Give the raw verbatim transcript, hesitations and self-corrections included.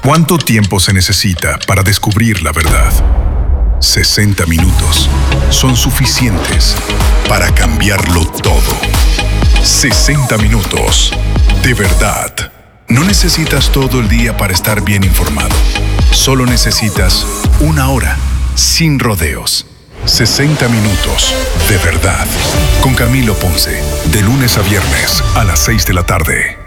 ¿Cuánto tiempo se necesita para descubrir la verdad? sesenta minutos son suficientes para cambiarlo todo. sesenta minutos de verdad. No necesitas todo el día para estar bien informado. Solo necesitas una hora sin rodeos. sesenta minutos de verdad. Con Camilo Ponce, de lunes a viernes a las seis de la tarde.